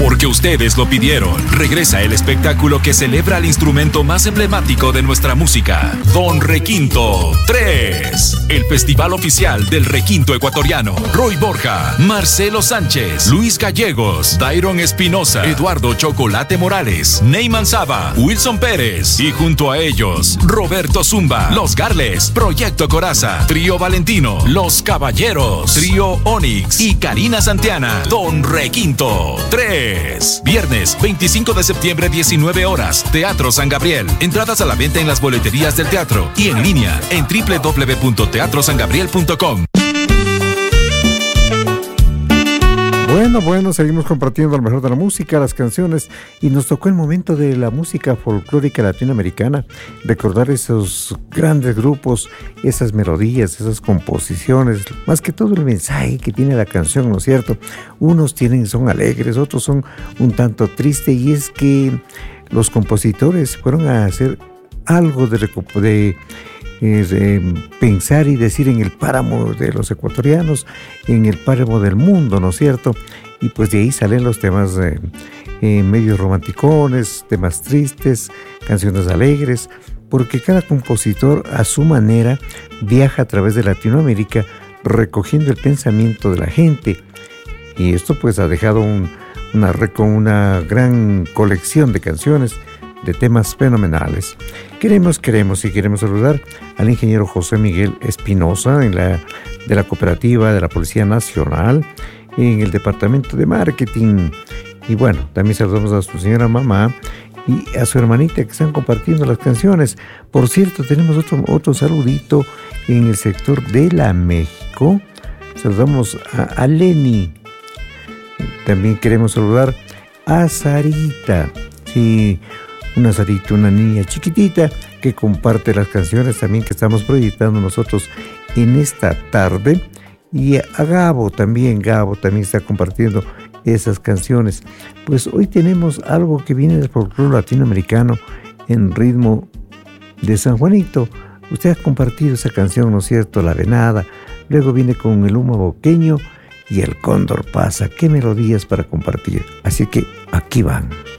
Porque ustedes lo pidieron. Regresa el espectáculo que celebra el instrumento más emblemático de nuestra música, Don Requinto 3. El festival oficial del requinto ecuatoriano. Roy Borja, Marcelo Sánchez, Luis Gallegos, Dairon Espinosa, Eduardo Chocolate Morales, Neyman Saba, Wilson Pérez y junto a ellos, Roberto Zumba, Los Garles, Proyecto Coraza, Trío Valentino, Los Caballeros, Trío Onix y Karina Santiana. Don Requinto 3. Viernes 25 de septiembre, 19 horas, Teatro San Gabriel. Entradas a la venta en las boleterías del teatro y en línea en www.teatrosangabriel.com. Bueno, seguimos compartiendo lo mejor de la música, las canciones, y nos tocó el momento de la música folclórica latinoamericana, recordar esos grandes grupos, esas melodías, esas composiciones, más que todo el mensaje que tiene la canción, ¿no es cierto? Unos son alegres, otros son un tanto tristes, y es que los compositores fueron a hacer algo de pensar y decir en el páramo de los ecuatorianos, en el páramo del mundo, ¿no es cierto? Y pues de ahí salen los temas medios romanticones, temas tristes, canciones alegres, porque cada compositor a su manera viaja a través de Latinoamérica recogiendo el pensamiento de la gente, y esto pues ha dejado una gran colección de canciones, de temas fenomenales. Queremos saludar al ingeniero José Miguel Espinosa de la Cooperativa de la Policía Nacional en el Departamento de Marketing. Y bueno, también saludamos a su señora mamá y a su hermanita que están compartiendo las canciones. Por cierto, tenemos otro saludito en el sector de la México. Saludamos a Lenny. También queremos saludar a Sarita. Sí, una niña chiquitita que comparte las canciones también que estamos proyectando nosotros en esta tarde. Y a Gabo también está compartiendo esas canciones. Pues hoy tenemos algo que viene del folclore latinoamericano en ritmo de San Juanito. Usted ha compartido esa canción, ¿no es cierto? La Venada. Luego viene con el Humo Boqueño y el Cóndor Pasa. Qué melodías para compartir. Así que aquí van.